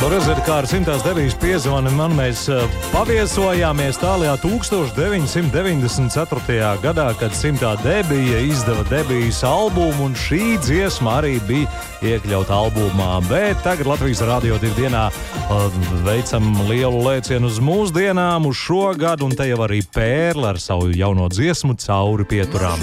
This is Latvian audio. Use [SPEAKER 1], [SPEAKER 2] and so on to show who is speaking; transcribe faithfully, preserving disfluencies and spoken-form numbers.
[SPEAKER 1] Toreiz ir kā ar simtās debijas piezvani, man mēs paviesojāmies tālajā tūkstoš deviņsimt deviņdesmit ceturtajā gadā, kad simtā debija izdeva debijas albumu, un šī dziesma arī bija iekļauta albumā. Bet tagad Latvijas Radio divi dienā veicam lielu lēcienu uz mūsdienām, uz šo gadu, un te jau arī Pērle ar savu jauno dziesmu Cauri pieturām.